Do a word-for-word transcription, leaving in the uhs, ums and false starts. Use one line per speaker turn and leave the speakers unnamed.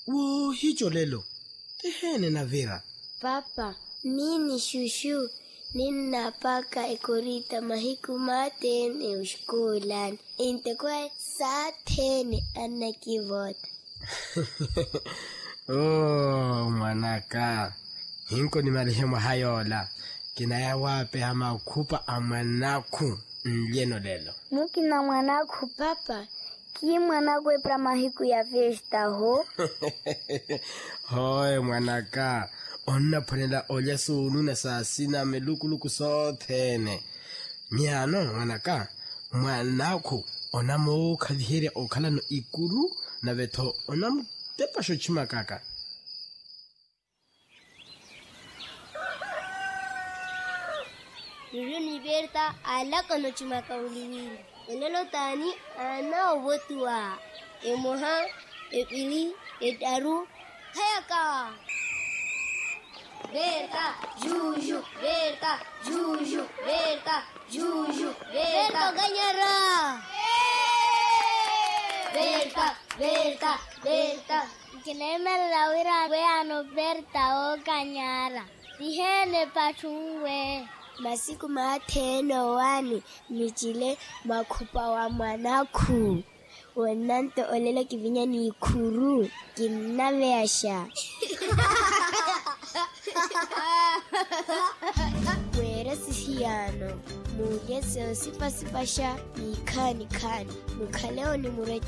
Wo hicho lelo. Tehene na Vera.
Papa, mini shushu. Ninapaka ikorita mahiku matene ushkulan. Inte kwa satene anakivota.
Oh, mwanaka. Hinko ni marehemu hayola. Kinaya wape hama ukupa amanaku mjeno lelo.
Mukina mwanaku papa. Ki mwanaku epra mahiku ya festa ho?
Hoi mwanaka. Onna ponela olya sunu na sasina melukuluku sothene. Miano mwanaka. Mwanaku onamo kadhihere okala no ikuru na veto onam tepa shochima kaka.
Yuyu ni Berta ala kono chima kauliwili. Elelo tani ana obotua. Emoha, epili, etaru, hayaka. Berta, Juju, Berta, Juju, Berta, Juju, Berta ganyara. Berta, Berta, Berta. Kineme lawira we ano Berta o ganyara. Tihene pachungwe. Masiku mateno wani michile makupa wa mwanaku. Wananto olela kivinya ni ikuru. Kimnaveasha. Wera sihiyano. Mugese osipasipasha ni kani kani. Mukaleo ni mureche.